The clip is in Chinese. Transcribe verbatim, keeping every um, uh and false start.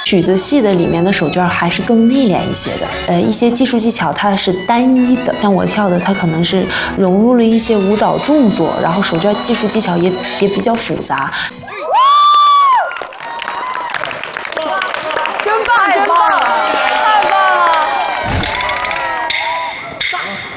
曲子戏的里面的手绢还是更内敛一些的，呃，一些技术技巧它是单一的，像我跳的它可能是融入了一些舞蹈动作，然后手绢技术技巧也也比较复杂。